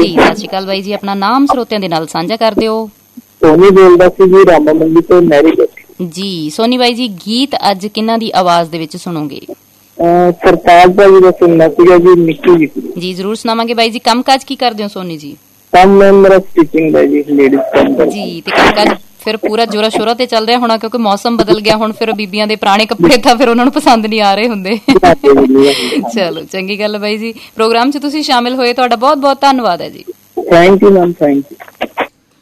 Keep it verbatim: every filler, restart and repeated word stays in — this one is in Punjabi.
ਜੀ ਸਤਿ ਸ਼੍ਰੀ ਅਕਾਲ ਬਾਈ ਜੀ, ਆਪਣਾ ਨਾਮ ਸਰੋਤਿਆਂ ਦੇ ਨਾਲ ਸਾਂਝਾ ਕਰ ਦਿਓ। ਸੋਨੀ ਬੋਲਦਾ ਸੀ ਜੀ, ਰਾਮਾ ਮੰਡੀ ਤੋਂ ਮੈਰਿਜ ਜੀ। ਸੋਨੀ ਬਾਈ ਜੀ, ਗੀਤ ਅੱਜ ਕਿਹਨਾਂ ਦੀ ਆਵਾਜ਼ ਦੇ ਵਿੱਚ ਸੁਣੋਗੇ? ਸਰਤਾਜ ਭਾਜੀ ਦਾ ਸੁਣਨਾ ਸੀਗਾ ਜੀ, ਨਿੱਕੀ ਜੀ। ਜੀ ਜ਼ਰੂਰ ਸੁਣਾਵਾਂਗੇ ਬਾਈ ਜੀ। ਕੰਮ ਕਾਜ ਕੀ ਕਰਦੇ ਹੋ ਸੋਨੀ ਜੀ? ਕੰਮ ਮੇਰਾ ਸਟਿਚਿੰਗ ਦਾ ਜੀ, ਲੇਡੀਜ਼ ਕੰਮ ਜੀ। ਤੇ ਕੰਮ ਕਾਜ ਫਿਰ ਪੂਰਾ ਜੋਰਾ ਸ਼ੋਰਾ ਤੇ ਚੱਲ ਰਿਹਾ ਹੋਣਾ, ਕਿਉਂਕਿ ਮੌਸਮ ਬਦਲ ਗਿਆ ਹੁਣ, ਫਿਰ ਬੀਬੀਆਂ ਦੇ ਪੁਰਾਣੇ ਕੱਪੜੇ ਤਾਂ ਫਿਰ ਉਹਨਾਂ ਨੂੰ ਪਸੰਦ ਨਹੀਂ ਆ ਰਹੇ ਹੁੰਦੇ। ਚਲੋ ਚੰਗੀ ਗੱਲ ਬਾਈ ਜੀ, ਪ੍ਰੋਗਰਾਮ 'ਚ ਤੁਸੀਂ ਸ਼ਾਮਿਲ ਹੋਏ, ਤੁਹਾਡਾ ਬਹੁਤ ਬਹੁਤ ਧੰਨਵਾਦ ਹੈ ਜੀ। Thank you ma'am, thank you.